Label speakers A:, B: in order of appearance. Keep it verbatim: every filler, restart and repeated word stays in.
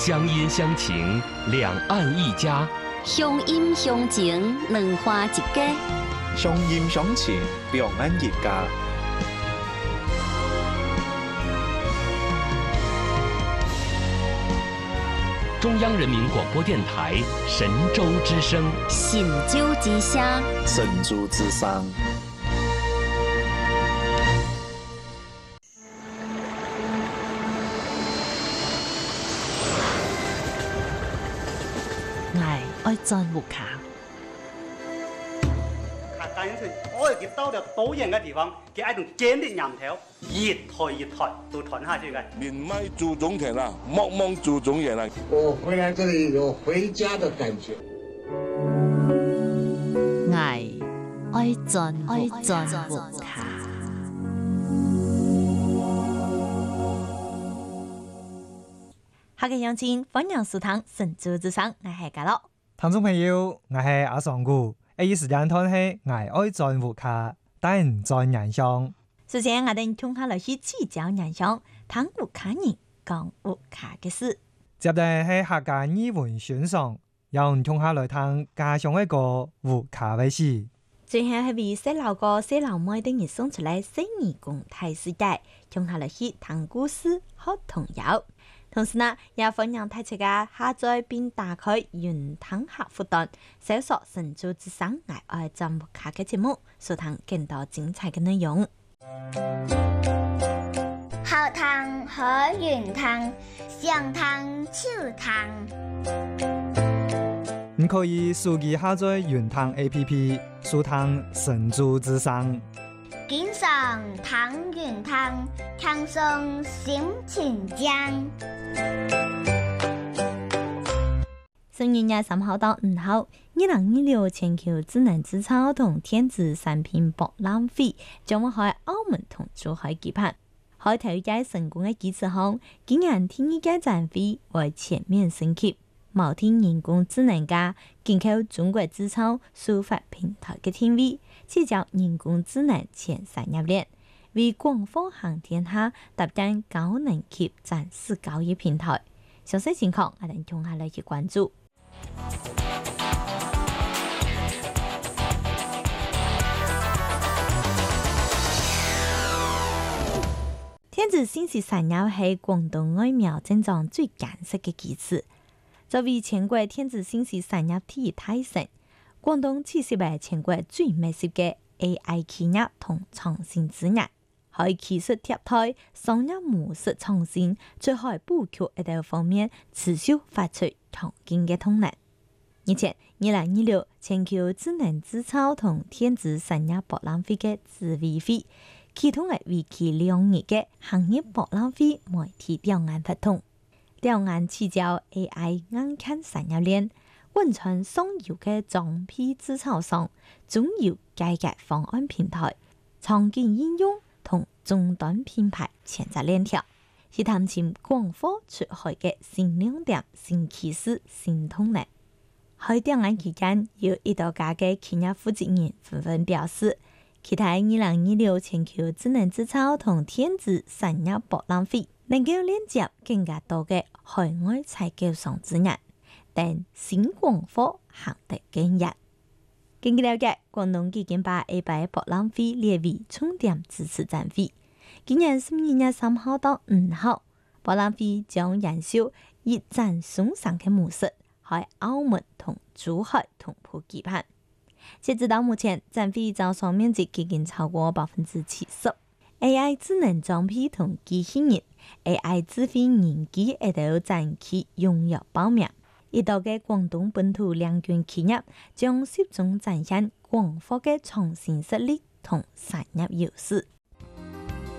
A: 乡音乡情，两岸一家；
B: 乡音乡情，两花一家；
C: 乡音乡情，两岸一家。
A: 中央人民广播电台神州之声，
B: 神州之声，
C: 神州之声。
D: 愛愛賺戶卡。
E: 客家人說，我哋到了導演嘅地方，佢愛種堅定岩頭，一抬一抬都抬下去嘅。
F: 免賣祖宗田啦，莫忘祖宗人啦。
G: 我回來這裡有回家的感覺。
D: 愛愛賺愛賺戶卡。客家鄉親，歡迎收聽神州之聲，我係嘉樂。
H: 聽眾朋友，我係阿尚古。呢時間睇係我愛賺戶卡，但在人鄉。
D: 首先，我哋聽下來去聚焦人鄉，聽戶卡人講戶卡嘅事。
H: 接嚟係客家語文選上，讓聽下來聽家鄉一個戶卡嘅事。
D: 最後係為細路哥、細路妹等人送出來細兒共睇世界，聽下來去聽故事、學童謠。同時呢，也歡迎大家下載並打開雲聽客戶端，搜索神州之聲愛愛賺戶卡嘅節目，收聽更多精彩嘅內容。
I: 好聽好雲聽，想聽就聽。
H: 你可以手機下載雲聽 A P P， 收聽神州之聲。
I: 經常聽雲聽，輕鬆心情江。
D: 十月廿三號到五號，二零二六全球智能製造同電子產品博覽會將會喺澳門同珠海舉辦。喺頭一屆成功嘅基礎上，今年第二屆展會會全面升級，無天人工智能加緊扣中國製造數發平台嘅定位，聚焦人工智能前產業鏈，為廣泛行天下搭建高能級展示交易平台。詳細情況，我哋同下來去關注。電子信息產業係廣東外貿增長最艱澀嘅基礎。作為全國電子信息產業第一大省，廣東其實係全國最密集嘅 A I 企業同創新資源，喺技術貼台、商業模式創新、最後布局一道方面持續發出強勁嘅動能。而且，二零二六全球智能製造同電子產業博覽會嘅智慧會，啟動係為期兩日嘅行業博覽會媒體表演活動。兩岸聚焦 A I 硬件產業鏈，貫穿上游嘅裝批製造商、中游改革方案平台、場景應用同終端品牌全責鏈條，是探尋廣闊出海嘅新亮點、新趨勢、新動能。喺兩岸期間，有一多家嘅企業負責人紛紛表示，期待二零二六全球智能製造同電子產業博覽會能夠連接更加多嘅海外採購商資源，但新廣貨行得更遠。根據了解，廣東已經把 A 八博覽會列為重點支持展會。今年十二月三號到五號，博覽會將延續一展雙上嘅模式，喺澳門同珠海同步舉辦。截至到目前，展會招商面積已經超過百分之七十。A I 智能裝批同機器人、A I 智慧人機一道展期踴躍報名，一道嘅廣東本土兩權企業將集中展現廣闊嘅創新實力同產業優勢。